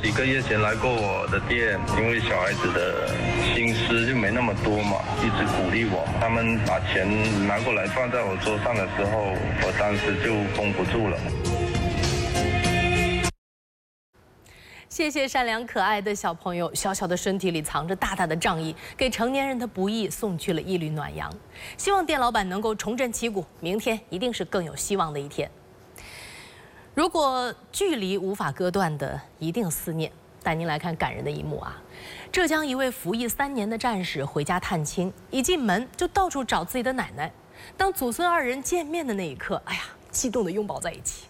几个月前来过我的店，因为小孩子的心思就没那么多嘛，一直鼓励我。他们把钱拿过来放在我桌上的时候，我当时就绷不住了。 谢谢善良可爱的小朋友，小小的身体里藏着大大的仗义，给成年人的不易送去了一缕暖阳。希望店老板能够重振旗鼓，明天一定是更有希望的一天。如果距离无法割断的，一定思念。带您来看感人的一幕啊！浙江一位服役3年的战士回家探亲，一进门就到处找自己的奶奶。当祖孙2人见面的那一刻，哎呀，激动地拥抱在一起。